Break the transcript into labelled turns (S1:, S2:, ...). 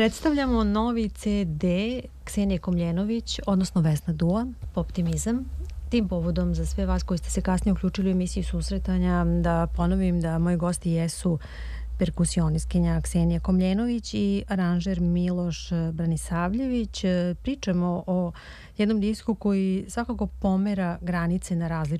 S1: Predstavljamo novi CD Ksenije Komljenović, odnosno Vesna Dua, Optimizam. Tim povodom za sve vas koji ste se kasnije uključili u emisiju susretanja, da ponovim da moji gosti jesu perkusionistkinja Ksenija Komljenović i aranžer Miloš Branisavljević. Pričamo o jednom disku koji svakako pomera granice na različite